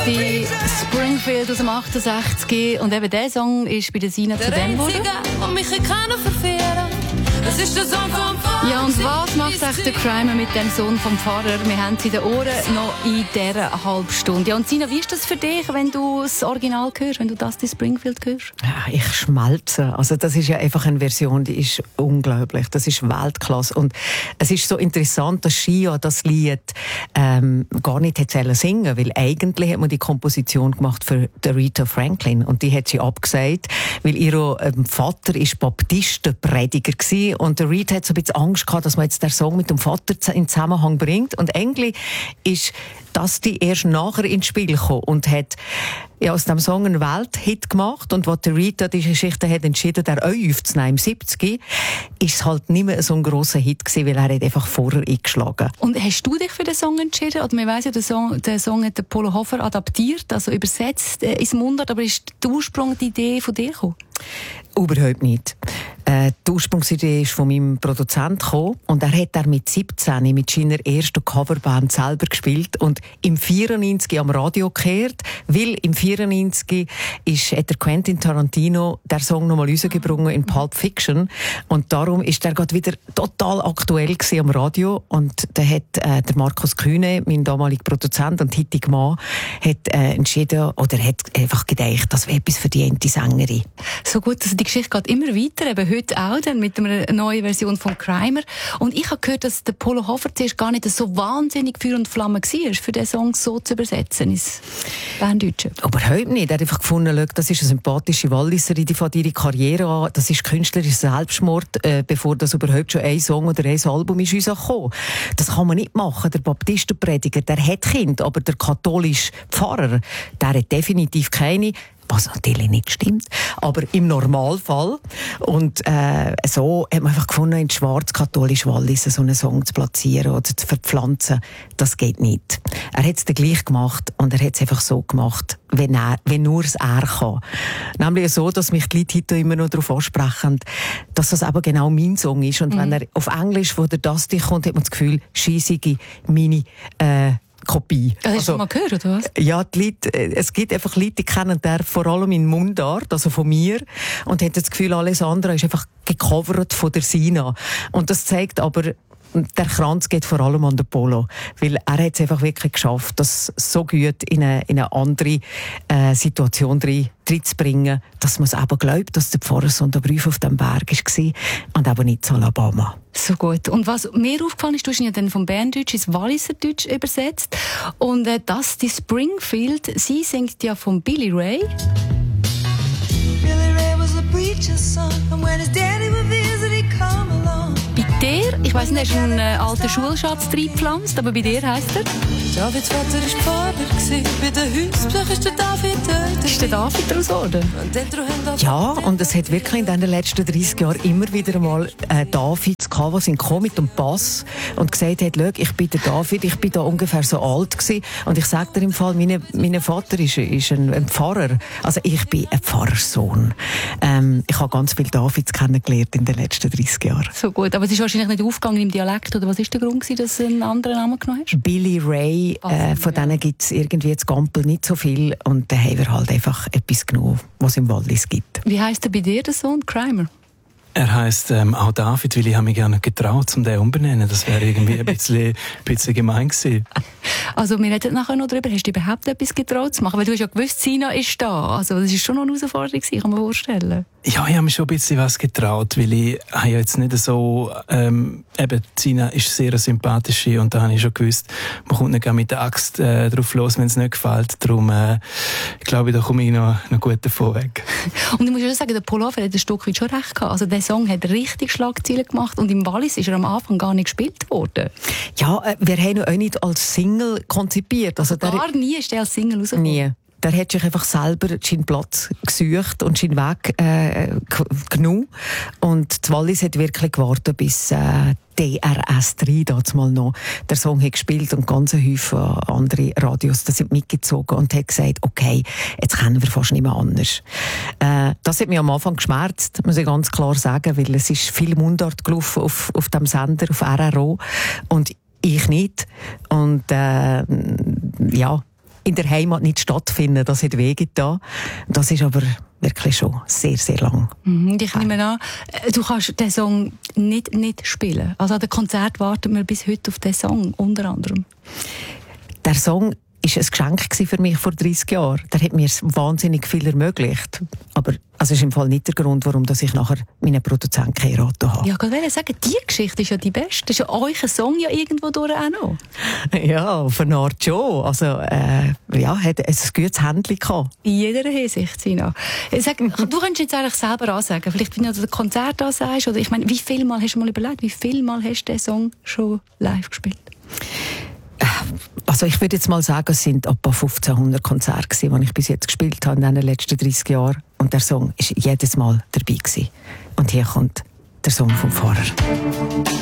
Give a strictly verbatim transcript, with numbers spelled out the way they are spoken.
Die Springfield aus dem achtundsechzig und eben dieser Song ist bei der Sina zu dem geworden. Das ist der Sohn vom Pfarrer. Ja, und was macht eigentlich der Crimer mit dem Sohn vom Pfarrer? Wir haben es in den Ohren noch in dieser halben Stunde. Ja, und Sina, wie ist das für dich, wenn du das Original hörst, wenn du das die Springfield hörst? Ja, ich schmelze. Also das ist ja einfach eine Version, die ist unglaublich. Das ist Weltklasse. Und es ist so interessant, dass Shia das Lied ähm, gar nicht hätte singen, weil eigentlich hat man die Komposition gemacht für Aretha Franklin und die hat sie abgesagt, weil ihr ähm, Vater ist Baptistenprediger gewesen. Und der Reed hat so ein bisschen Angst gehabt, dass man jetzt den Song mit dem Vater in Zusammenhang bringt. Und eigentlich ist das die erst nachher ins Spiel gekommen und hat ja, aus dem Song einen Welthit gemacht. Und was der Reed die Geschichte hat entschieden, der auch aufzunehmen im siebzig, ist es halt nicht mehr so ein grosser Hit gewesen, weil er hat einfach vorher eingeschlagen. Und hast du dich für den Song entschieden? Oder man weiss ja, der Song, der Song hat der Polo Hofer adaptiert, also übersetzt äh, ins Mundart, aber ist der Ursprung die Idee von dir gekommen? Überhaupt nicht. Äh, die Ursprungsidee ist von meinem Produzent gekommen und er hat er mit siebzehn mit seiner ersten Coverband selber gespielt und im vierundneunzig am Radio gehört, weil im vierundneunzig ist, hat der Quentin Tarantino der Song nochmal rausgebracht in Pulp Fiction und darum ist der gerade wieder total aktuell gewesen am Radio und da hat äh, der Markus Kühne, mein damaliger Produzent und heutiger Mann, hat äh, entschieden oder hat einfach gedacht, das wäre etwas für die ente Sängerin. So gut, also die Geschichte geht immer weiter, eben heute auch dann mit einer neuen Version von Crimer. Und ich habe gehört, dass der Polo Hofer zuerst gar nicht so wahnsinnig Feuer und Flamme war, für den Song so zu übersetzen ins Berndeutsche. Überhaupt nicht. Er hat einfach gefunden, das ist eine sympathische Walliserin, die fängt ihre Karriere an. Das ist künstlerischer Selbstmord, äh, bevor das überhaupt schon ein Song oder ein Album ist uns gekommen. Das kann man nicht machen. Der Baptistenprediger, der hat Kind, aber der katholische Pfarrer, der hat definitiv keine. Was natürlich nicht stimmt, aber im Normalfall. Und äh, so hat man einfach gefunden, in schwarz-katholisch Wallis so einen Song zu platzieren oder zu verpflanzen. Das geht nicht. Er hat es dann gleich gemacht und er hat es einfach so gemacht, wenn, er, wenn nur es er kann. Nämlich so, dass mich die Leute heute immer noch darauf ansprechen, dass das eben genau mein Song ist. Und mhm. wenn er auf Englisch, wo der Dusty kommt, hat man das Gefühl, scheissige meine äh, Kopie. Das hast du also, mal gehört, oder was? Ja, die Leute, es gibt einfach Leute, die kennen den vor allem in Mundart, also von mir, und haben das Gefühl, alles andere ist einfach gecovert von der Sina. Und das zeigt aber, der Kranz geht vor allem an den Polo, weil er hat es einfach wirklich geschafft, das so gut in eine, in eine andere äh, Situation reinzubringen, dass man es eben glaubt, dass der Pfarrersohn der Brief auf dem Berg war und eben nicht in Alabama. So gut. Und was mir aufgefallen ist, du hast ihn ja dann vom Berndeutsch ins Walliserdeutsch übersetzt und äh, das, die Springfield, sie singt ja von Billy Ray. Billy Ray was a preacher's son and when his daddy would visit he'd come along. Bei dir, ich weiss nicht, hast du einen äh, alten Schulschatz reingepflanzt, aber bei dir heisst er? Davids Vater war Pfarrer, bei den Hausbesuch ist der David dort. Ist der David daraus geworden? Ja, und es hat wirklich in den letzten dreißig Jahren immer wieder einmal äh, Davids gehabt, die sind gekommen mit dem Pass und gesagt hat, schau, ich bin der David, ich bin da ungefähr so alt gewesen. Und ich sage dir im Fall, meine, mein Vater ist, ist ein, ein Pfarrer. Also ich bin ein Pfarrersohn. Ähm, ich habe ganz viele Davids kennengelernt in den letzten dreißig Jahren. So gut, aber es ist wahrscheinlich nicht aufgegangen im Dialekt, oder was ist der Grund gewesen, dass du einen anderen Namen genommen hast? Billy Ray. Äh, von denen gibt es irgendwie jetzt Gampel nicht so viel und da haben wir halt einfach etwas genommen, was es im Wallis gibt. Wie heisst er bei dir, der Sohn? Crimer? Er heisst ähm, auch David, weil ich habe mich gerne getraut, um den umbenennen. Das wäre irgendwie ein bisschen, ein bisschen gemein gewesen. Also wir reden nachher noch darüber, hast du überhaupt etwas getraut zu machen? Weil du hast ja gewusst, Sina ist da. Also das ist schon noch eine Herausforderung gewesen, kann man vorstellen. Ja, ich habe mich schon ein bisschen was getraut, weil ich habe ja jetzt nicht so, ähm, eben, Sina ist sehr sympathische und da habe ich schon gewusst, man kommt nicht mit der Axt äh, drauf los, wenn es nicht gefällt. Darum, äh, ich glaube, da komme ich noch, noch gut davon weg. Und ich muss schon sagen, der Polo Hofer hat ein Stück weit schon recht gehabt. Also der Song hat richtig Schlagzeilen gemacht und im Wallis ist er am Anfang gar nicht gespielt worden. Ja, äh, wir haben ihn auch nicht als Single konzipiert. Also gar der, nie ist er als Single rausgekommen? Nie. Der hat sich einfach selber seinen Platz gesucht und seinen Weg äh, genommen. Und die Wallis hat wirklich gewartet, bis äh, D R S drei damals mal noch der Song hat gespielt und ganz Haufen andere Radios das sind mitgezogen und hat gesagt, okay, jetzt können wir fast nicht mehr anders. Äh, das hat mich am Anfang geschmerzt, muss ich ganz klar sagen, weil es ist viel Mundart gelaufen auf, auf dem Sender, auf R R O und ich nicht. Und äh, ja, in der Heimat nicht stattfinden. Das hat wehgetan. Das ist aber wirklich schon sehr, sehr lang. Mhm, ich nehme an, du kannst den Song nicht, nicht spielen. Also an dem Konzert warten wir bis heute auf den Song, unter anderem. Der Song war ein Geschenk für mich vor dreissig Jahren. Der hat mir wahnsinnig viel ermöglicht. Aber also ist im Fall nicht der Grund, warum ich nachher meinen Produzenten geheiratet habe. Ja, ich wollte sagen, die Geschichte ist ja die beste. Das ist ja euer Song ja irgendwo durch auch noch. Ja, auf eine Art schon. Also, äh, ja, hat ein gutes Händchen gehabt. In jeder Hinsicht, Sina. Sag, du könntest jetzt eigentlich selber ansagen, vielleicht wenn du das Konzert ansagst, oder ich meine, wie viel Mal hast du mal überlegt, wie viel Mal hast du den Song schon live gespielt? Also ich würde jetzt mal sagen, es sind etwa fünfzehnhundert Konzerte gewesen, die ich bis jetzt gespielt habe in den letzten dreissig Jahren. Und der Song war jedes Mal dabei gewesen. Und hier kommt der Song vom Pfarrer.